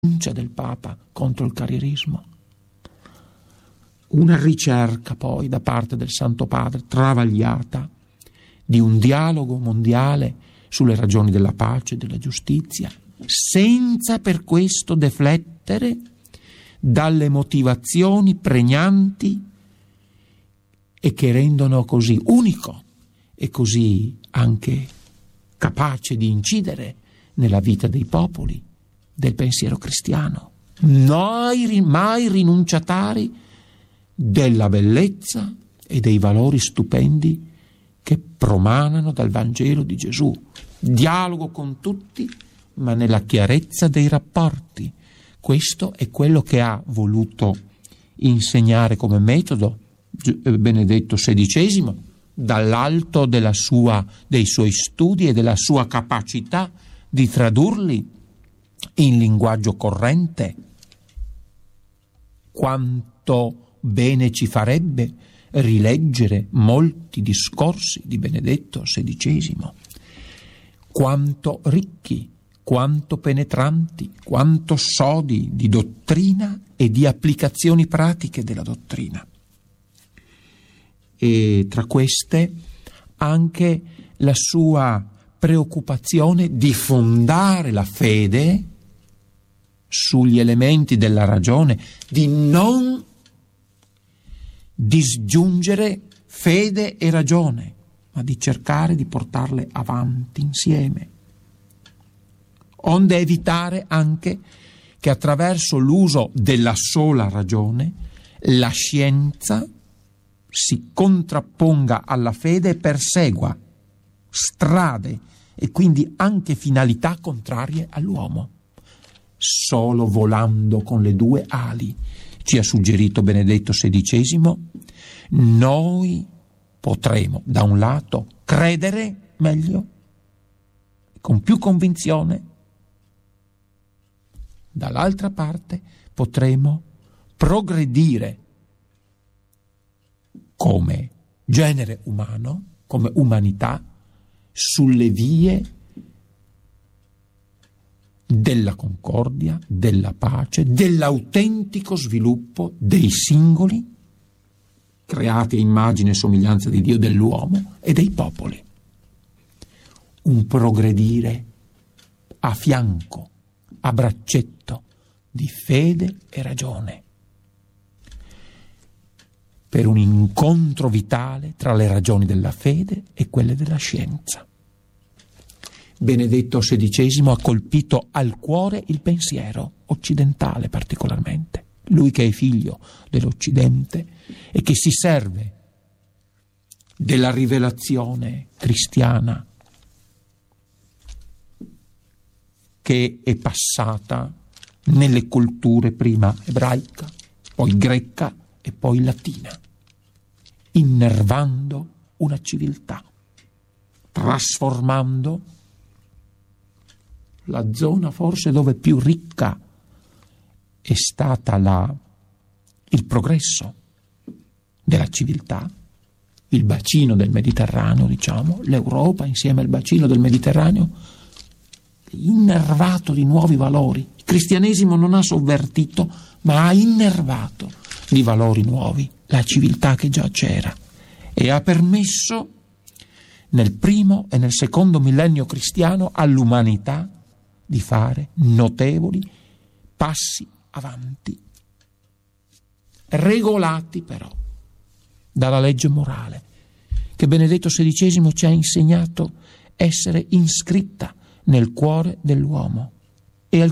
denuncia del Papa contro il carrierismo. Una ricerca poi da parte del Santo Padre travagliata di un dialogo mondiale sulle ragioni della pace e della giustizia, senza per questo deflettere dalle motivazioni pregnanti e che rendono così unico e così anche capace di incidere nella vita dei popoli del pensiero cristiano. Mai rinunciatari della bellezza e dei valori stupendi che promanano dal Vangelo di Gesù. Dialogo con tutti, ma nella chiarezza dei rapporti. Questo è quello che ha voluto insegnare come metodo Benedetto XVI, dall'alto dei suoi studi e della sua capacità di tradurli in linguaggio corrente. Quanto bene ci farebbe rileggere molti discorsi di Benedetto XVI, quanto ricchi, quanto penetranti, quanto sodi di dottrina e di applicazioni pratiche della dottrina. E tra queste anche la sua preoccupazione di fondare la fede sugli elementi della ragione, di non disgiungere fede e ragione, ma di cercare di portarle avanti insieme, onde evitare anche che attraverso l'uso della sola ragione la scienza si contrapponga alla fede e persegua strade e quindi anche finalità contrarie all'uomo. Solo volando con le due ali, ci ha suggerito Benedetto XVI, noi potremo da un lato credere meglio, con più convinzione, dall'altra parte potremo progredire come genere umano, come umanità, sulle vie della concordia, della pace, dell'autentico sviluppo dei singoli, creati a immagine e somiglianza di Dio, dell'uomo e dei popoli. Un progredire a fianco, a braccetto di fede e ragione, per un incontro vitale tra le ragioni della fede e quelle della scienza. Benedetto XVI ha colpito al cuore il pensiero occidentale particolarmente. Lui che è figlio dell'Occidente e che si serve della rivelazione cristiana che è passata nelle culture prima ebraica, poi greca e poi latina, innervando una civiltà, trasformando la zona forse dove più ricca è stata il progresso della civiltà, il bacino del Mediterraneo, diciamo, l'Europa insieme al bacino del Mediterraneo, innervato di nuovi valori. Il cristianesimo non ha sovvertito, ma ha innervato di valori nuovi la civiltà che già c'era e ha permesso nel primo e nel secondo millennio cristiano all'umanità di fare notevoli passi avanti, regolati però dalla legge morale che Benedetto XVI ci ha insegnato essere iscritta nel cuore dell'uomo, e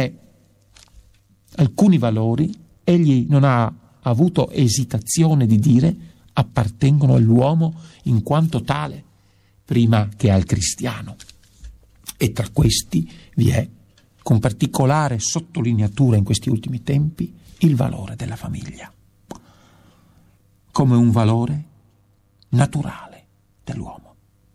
alcuni valori egli non ha avuto esitazione di dire appartengono all'uomo in quanto tale prima che al cristiano, e tra questi vi è, con particolare sottolineatura in questi ultimi tempi, il valore della famiglia come un valore naturale dell'uomo,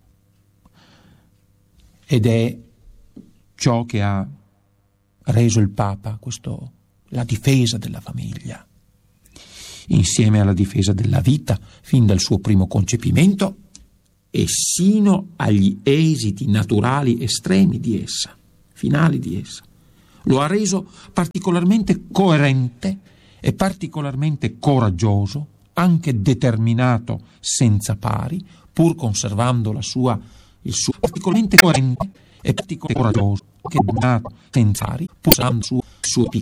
ed è ciò che ha reso il Papa la difesa della famiglia, insieme alla difesa della vita fin dal suo primo concepimento e sino agli esiti naturali estremi di essa, finali di essa, lo ha reso particolarmente coerente e particolarmente coraggioso, anche determinato senza pari, pur conservando il suo particolarmente coerente e particolarmente coraggioso, che è determinato senza pari, pur conservando il suo